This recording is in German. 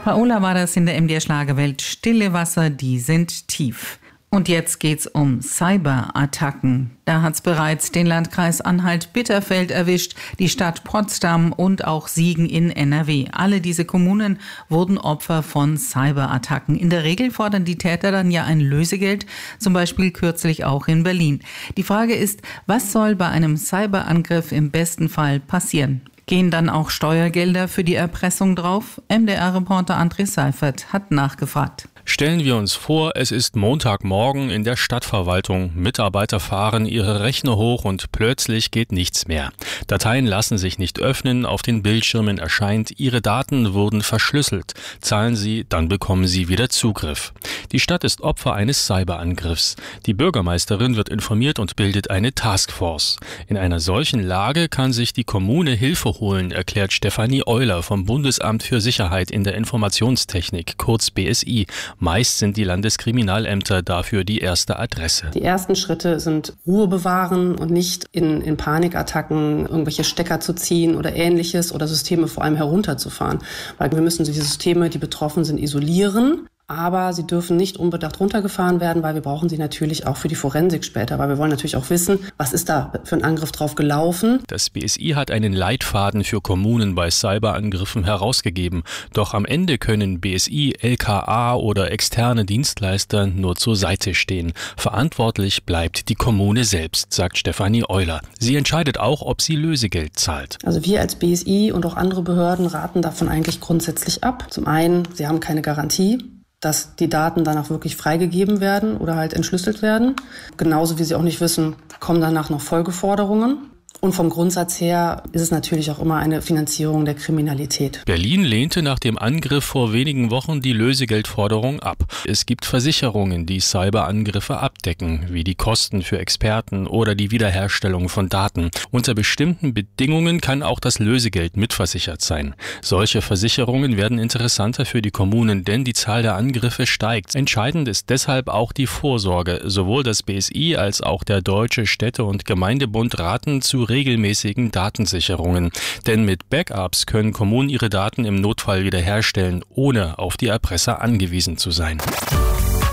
Paola war das in der MDR Schlagerwelt. Stille Wasser, die sind tief. Und jetzt geht's um Cyberattacken. Da hat's bereits den Landkreis Anhalt-Bitterfeld erwischt, die Stadt Potsdam und auch Siegen in NRW. Alle diese Kommunen wurden Opfer von Cyberattacken. In der Regel fordern die Täter dann ja ein Lösegeld, zum Beispiel kürzlich auch in Berlin. Die Frage ist, was soll bei einem Cyberangriff im besten Fall passieren? Gehen dann auch Steuergelder für die Erpressung drauf? MDR-Reporter André Seifert hat nachgefragt. Stellen wir uns vor, es ist Montagmorgen in der Stadtverwaltung. Mitarbeiter fahren ihre Rechner hoch und plötzlich geht nichts mehr. Dateien lassen sich nicht öffnen, auf den Bildschirmen erscheint, Ihre Daten wurden verschlüsselt. Zahlen Sie, dann bekommen Sie wieder Zugriff. Die Stadt ist Opfer eines Cyberangriffs. Die Bürgermeisterin wird informiert und bildet eine Taskforce. In einer solchen Lage kann sich die Kommune Hilfe holen, erklärt Stefanie Euler vom Bundesamt für Sicherheit in der Informationstechnik, kurz BSI. Meist sind die Landeskriminalämter dafür die erste Adresse. Die ersten Schritte sind Ruhe bewahren und nicht in Panikattacken irgendwelche Stecker zu ziehen oder Ähnliches oder Systeme vor allem herunterzufahren. Weil wir müssen diese Systeme, die betroffen sind, isolieren. Aber sie dürfen nicht unbedacht runtergefahren werden, weil wir brauchen sie natürlich auch für die Forensik später. Weil wir wollen natürlich auch wissen, was ist da für ein Angriff drauf gelaufen. Das BSI hat einen Leitfaden für Kommunen bei Cyberangriffen herausgegeben. Doch am Ende können BSI, LKA oder externe Dienstleister nur zur Seite stehen. Verantwortlich bleibt die Kommune selbst, sagt Stefanie Euler. Sie entscheidet auch, ob sie Lösegeld zahlt. Also wir als BSI und auch andere Behörden raten davon eigentlich grundsätzlich ab. Zum einen, sie haben keine Garantie, dass die Daten danach wirklich freigegeben werden oder halt entschlüsselt werden. Genauso wie sie auch nicht wissen, kommen danach noch Folgeforderungen. Und vom Grundsatz her ist es natürlich auch immer eine Finanzierung der Kriminalität. Berlin lehnte nach dem Angriff vor wenigen Wochen die Lösegeldforderung ab. Es gibt Versicherungen, die Cyberangriffe abdecken, wie die Kosten für Experten oder die Wiederherstellung von Daten. Unter bestimmten Bedingungen kann auch das Lösegeld mitversichert sein. Solche Versicherungen werden interessanter für die Kommunen, denn die Zahl der Angriffe steigt. Entscheidend ist deshalb auch die Vorsorge. Sowohl das BSI als auch der Deutsche Städte- und Gemeindebund raten zu regelmäßigen Datensicherungen. Denn mit Backups können Kommunen ihre Daten im Notfall wiederherstellen, ohne auf die Erpresser angewiesen zu sein.